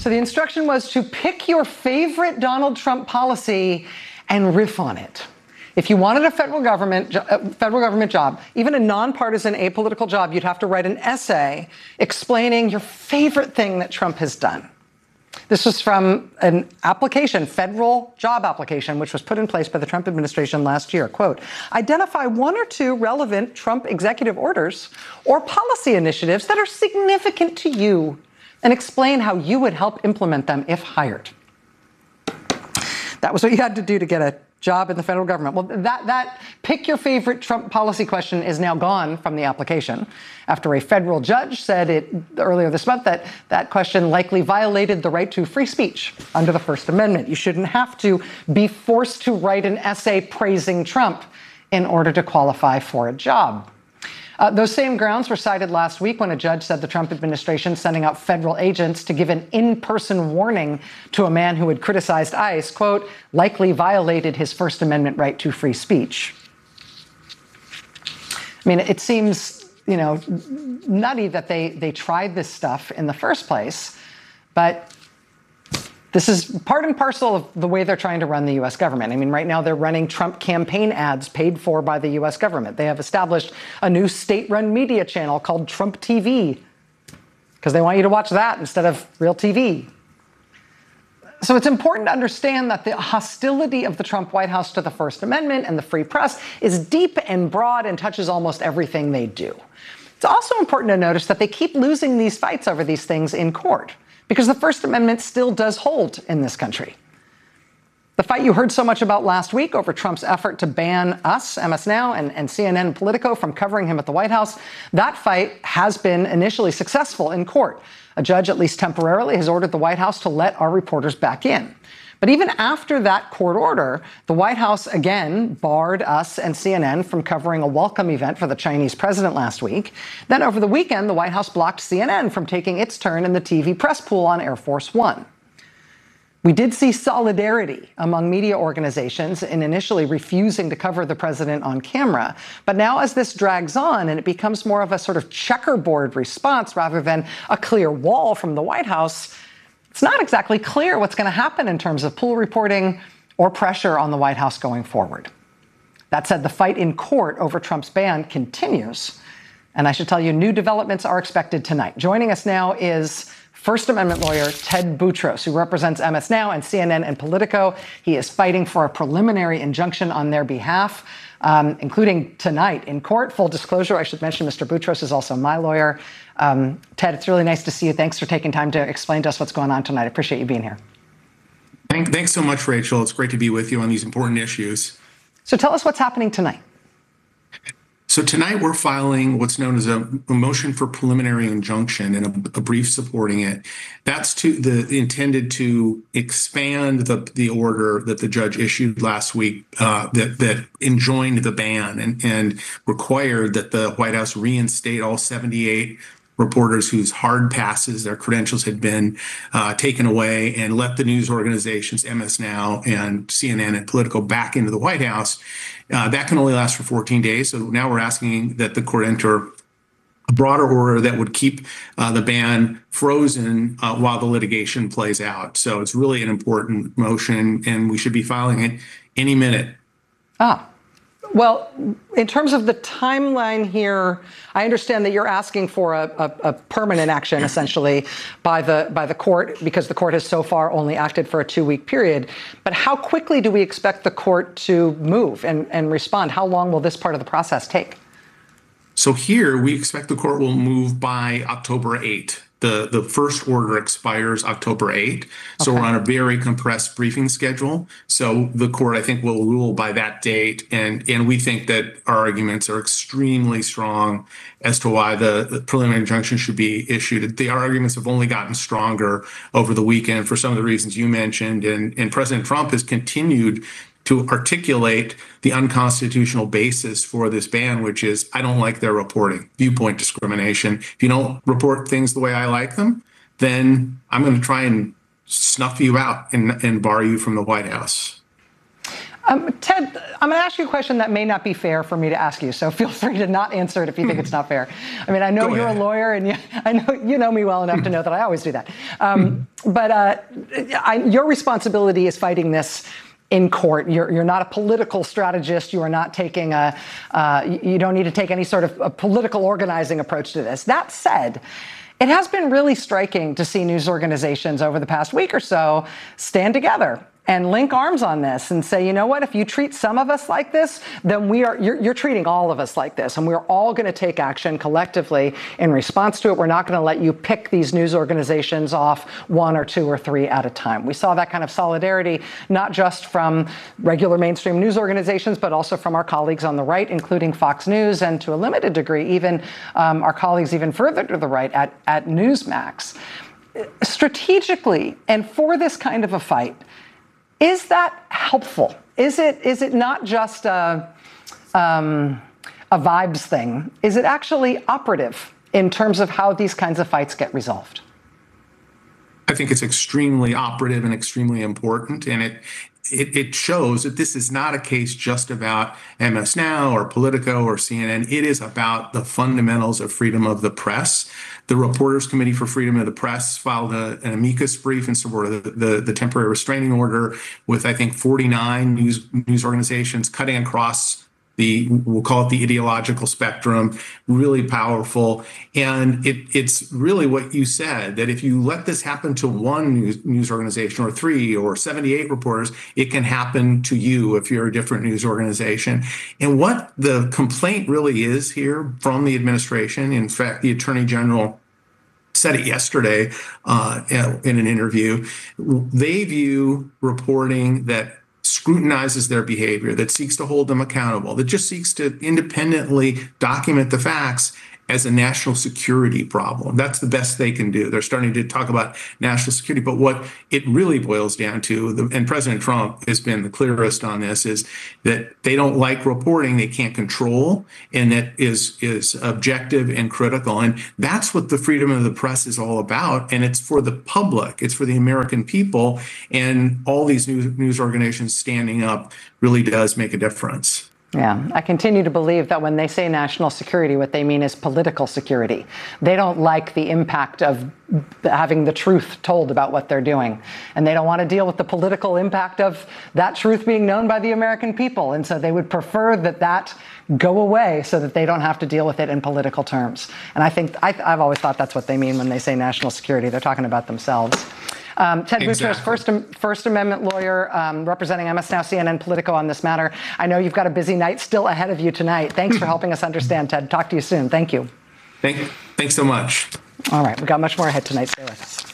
So the instruction was to pick your favorite Donald Trump policy and riff on it. If you wanted a federal government job, even a nonpartisan apolitical job, you'd have to write an essay explaining your favorite thing that Trump has done. This was from an application, federal job application, which was put in place by the Trump administration last year. Quote, identify one or two relevant Trump executive orders or policy initiatives that are significant to you and explain how you would help implement them if hired. That was what you had to do to get a job in the federal government. Well, that pick your favorite Trump policy question is now gone from the application after a federal judge said earlier this month that that question likely violated the right to free speech under the First Amendment. You shouldn't have to be forced to write an essay praising Trump in order to qualify for a job. Those same grounds were cited last week when a judge said the Trump administration sending out federal agents to give an in-person warning to a man who had criticized ICE, quote, likely violated his First Amendment right to free speech. I mean, it seems, nutty that they tried this stuff in the first place, but this is part and parcel of the way they're trying to run the U.S. government. I mean, right now they're running Trump campaign ads paid for by the U.S. government. They have established a new state-run media channel called Trump TV because they want you to watch that instead of real TV. So it's important to understand that the hostility of the Trump White House to the First Amendment and the free press is deep and broad and touches almost everything they do. It's also important to notice that they keep losing these fights over these things in court, because the First Amendment still does hold in this country. The fight you heard so much about last week over Trump's effort to ban us, MS Now, and CNN and Politico from covering him at the White House, that fight has been initially successful in court. A judge, at least temporarily, has ordered the White House to let our reporters back in. But even after that court order, the White House again barred us and CNN from covering a welcome event for the Chinese president last week. Then over the weekend, the White House blocked CNN from taking its turn in the TV press pool on Air Force One. We did see solidarity among media organizations in initially refusing to cover the president on camera. But now as this drags on and it becomes more of a sort of checkerboard response rather than a clear wall from the White House, it's not exactly clear what's going to happen in terms of pool reporting or pressure on the White House going forward. That said, the fight in court over Trump's ban continues. And I should tell you, new developments are expected tonight. Joining us now is First Amendment lawyer Ted Boutros, who represents MS Now and CNN and Politico. He is fighting for a preliminary injunction on their behalf, including tonight in court. Full disclosure, I should mention Mr. Boutros is also my lawyer. Ted, it's really nice to see you. Thanks for taking time to explain to us what's going on tonight. I appreciate you being here. Thanks so much, Rachel. It's great to be with you on these important issues. So tell us what's happening tonight. So tonight we're filing what's known as a motion for preliminary injunction and a brief supporting it. That's intended to expand the order that the judge issued last week that enjoined the ban and required that the White House reinstate all 78 reporters whose hard passes, their credentials had been taken away, and let the news organizations, MS Now and CNN and Politico, back into the White House. That can only last for 14 days. So now we're asking that the court enter a broader order that would keep the ban frozen while the litigation plays out. So it's really an important motion, and we should be filing it any minute. Well, in terms of the timeline here, I understand that you're asking for a permanent action, essentially, by the court, because the court has so far only acted for a 2-week period. But how quickly do we expect the court to move and respond? How long will this part of the process take? So here, we expect the court will move by October 8th. The first order expires October 8th. So we're on a very compressed briefing schedule. So the court, I think, will rule by that date. And we think that our arguments are extremely strong as to why the preliminary injunction should be issued. The arguments have only gotten stronger over the weekend for some of the reasons you mentioned. And President Trump has continued to articulate the unconstitutional basis for this ban, which is, I don't like their reporting, viewpoint discrimination. If you don't report things the way I like them, then I'm going to try and snuff you out and bar you from the White House. Ted, I'm going to ask you a question that may not be fair for me to ask you, so feel free to not answer it if you think it's not fair. I mean, I know you're a lawyer, and I know you know me well enough to know that I always do that. Your responsibility is fighting this in court. You're not a political strategist. You are not taking you don't need to take any sort of a political organizing approach to this. That said, it has been really striking to see news organizations over the past week or so stand together and link arms on this and say, you know what, if you treat some of us like this, then you're treating all of us like this, and we're all going to take action collectively in response to it. We're not going to let you pick these news organizations off one or two or three at a time. We saw that kind of solidarity, not just from regular mainstream news organizations, but also from our colleagues on the right, including Fox News, and to a limited degree, even our colleagues even further to the right at Newsmax. Strategically, and for this kind of a fight, is that helpful? Is it not just a vibes thing? Is it actually operative in terms of how these kinds of fights get resolved? I think it's extremely operative and extremely important, and it shows that this is not a case just about MS Now or Politico or CNN. It is about the fundamentals of freedom of the press. The Reporters Committee for Freedom of the Press filed an amicus brief in support of the temporary restraining order with, I think, 49 news organizations cutting across we'll call it the ideological spectrum, really powerful. And it's really what you said, that if you let this happen to one news organization or 3 or 78 reporters, it can happen to you if you're a different news organization. And what the complaint really is here from the administration, in fact, the Attorney General said it yesterday in an interview, they view reporting that scrutinizes their behavior, that seeks to hold them accountable, that just seeks to independently document the facts as a national security problem. That's the best they can do. They're starting to talk about national security, but what it really boils down to, and President Trump has been the clearest on this, is that they don't like reporting they can't control, and that is objective and critical. And that's what the freedom of the press is all about. And it's for the public, it's for the American people, and all these news organizations standing up really does make a difference. Yeah, I continue to believe that when they say national security, what they mean is political security. They don't like the impact of having the truth told about what they're doing. And they don't want to deal with the political impact of that truth being known by the American people. And so they would prefer that go away so that they don't have to deal with it in political terms. And I think I've always thought that's what they mean when they say national security. They're talking about themselves. Ted Boutrous, First Amendment lawyer, representing MS Now, CNN, Politico on this matter. I know you've got a busy night still ahead of you tonight. Thanks for helping us understand, Ted. Talk to you soon. Thank you. Thanks so much. All right. We've got much more ahead tonight. Stay with us.